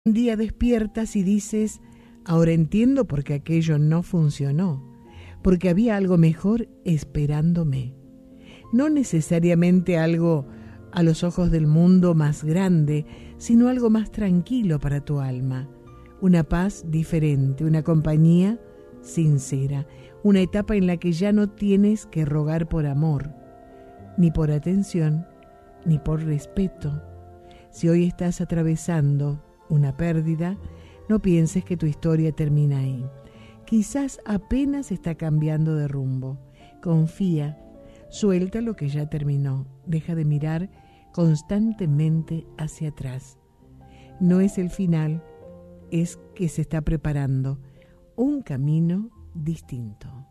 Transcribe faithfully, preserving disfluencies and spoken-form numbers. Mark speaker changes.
Speaker 1: Un día despiertas y dices, ahora entiendo por qué aquello no funcionó, porque había algo mejor esperándome. No necesariamente algo a los ojos del mundo más grande, sino algo más tranquilo para tu alma. Una paz diferente, una compañía sincera, una etapa en la que ya no tienes que rogar por amor, ni por atención, ni por respeto. Si hoy estás atravesando una pérdida, no pienses que tu historia termina ahí. Quizás apenas está cambiando de rumbo. Confía, suelta lo que ya terminó. Deja de mirar constantemente hacia atrás. No es el final, es que se está preparando un camino distinto.